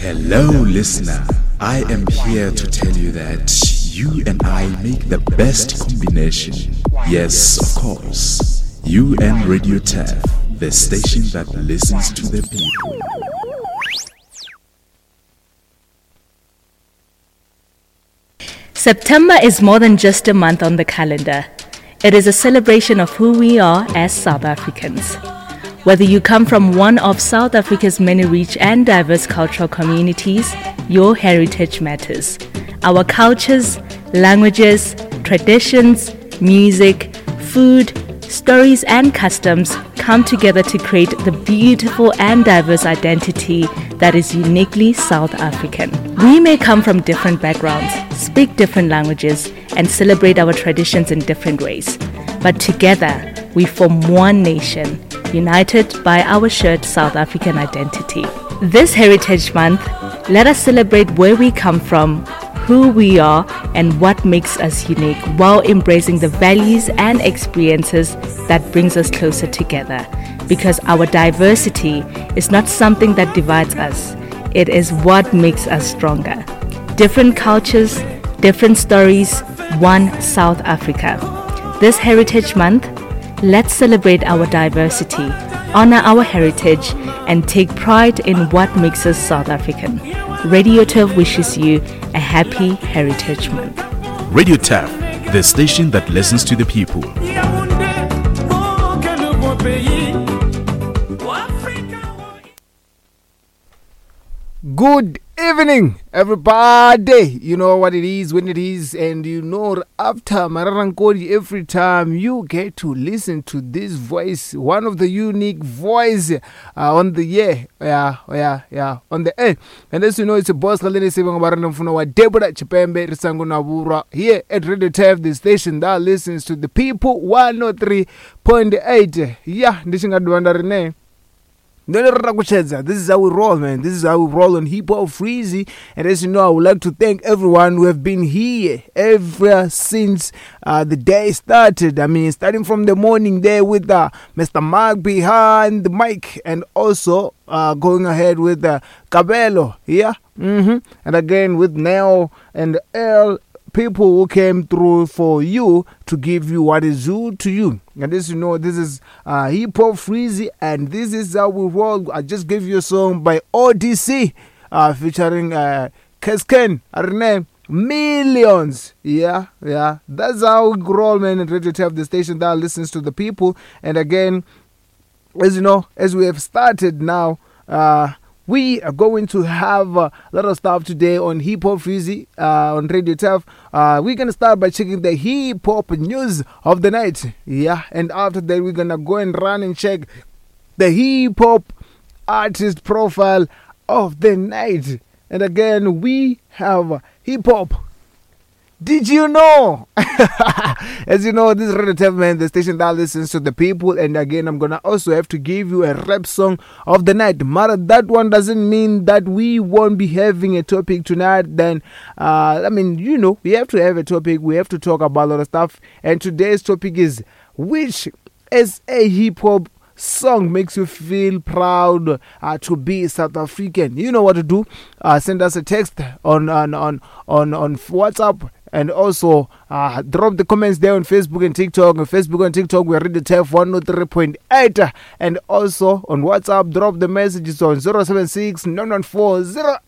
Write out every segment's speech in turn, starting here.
Hello, listener. I am here to tell you that you and I make the best combination. Yes, of course. You and Radio TAF, the station that listens to the people. September is more than just a month on the calendar. It is a celebration of who we are as South Africans. Whether you come from one of South Africa's many rich and diverse cultural communities, your heritage matters. Our cultures, languages, traditions, music, food, stories and customs come together to create the beautiful and diverse identity that is uniquely South African. We may come from different backgrounds, speak different languages, and celebrate our traditions in different ways. But together, we form one nation, united by our shared South African identity. This Heritage Month, let us celebrate where we come from, who we are, and what makes us unique, while embracing the values and experiences that brings us closer together. Because our diversity is not something that divides us, it is what makes us stronger. Different cultures, different stories, one South Africa. This Heritage Month, let's celebrate our diversity, honor our heritage, and take pride in what makes us South African. Radio TAF wishes you a happy Heritage Month. Radio TAF, the station that listens to the people. Good evening, everybody. You know what it is, when it is, and you know after Mararankodi, every time you get to listen to this voice, one of the unique voice on the air, on the air. And as you know, it's a boss Kalene Sibang Barana Funawa Deborah Chipembe Risango Nabura here at Radio TAF, the station that listens to the people. 103.8. Yeah, Nishinga Duandarine. This is how we roll, man. This is how we roll on Hip Hop Freezy. And as you know, I would like to thank everyone who have been here ever since the day started. I mean, starting from the morning there with Mr. Mark behind the mic, and also going ahead with Cabello, yeah? And again with Nell and L. People who came through for you to give you what is due to you. And as you know, this is Hip Hop Freezy, and this is how we roll. I just gave you a song by ODC featuring Kesken, Arne, Millions. Yeah. That's how we roll, man, at Radio TAF, the station that listens to the people. And again, as you know, as we have started now, we are going to have a lot of stuff today on Hip Hop Freezy on Radio TAF. We're going to start by checking the hip hop news of the night. Yeah, and after that, we're going to go and run and check the hip hop artist profile of the night. And again, we have hip hop. Did you know? As you know, this is Radio TAF, man, the station that listens to the people. And again, I'm gonna also have to give you a rap song of the night. Mara, that one doesn't mean that we won't be having a topic tonight. Then, I mean, you know, we have to have a topic. We have to talk about a lot of stuff. And today's topic is, which as a hip hop song makes you feel proud to be South African? You know what to do. Send us a text on WhatsApp. And also, drop the comments there on Facebook and TikTok. On Facebook and TikTok, we are Radio TAF 103.8. And also, on WhatsApp, drop the messages on 076 914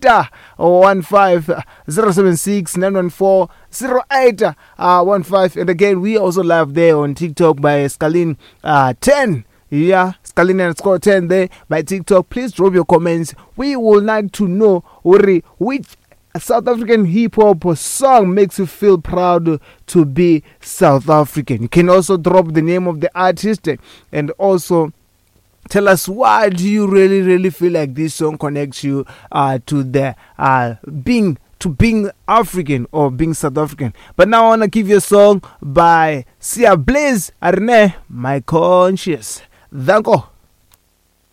0815. 076 914 0815. And again, we also live there on TikTok by Scalin 10. Yeah, Scalin and score 10 there by TikTok. Please drop your comments. We would like to know which South African hip hop song makes you feel proud to be South African. You can also drop the name of the artist and also tell us why do you really feel like this song connects you to the being African or being South African. But now I want to give you a song by Sia Blaze Arne, My Conscious. Danko.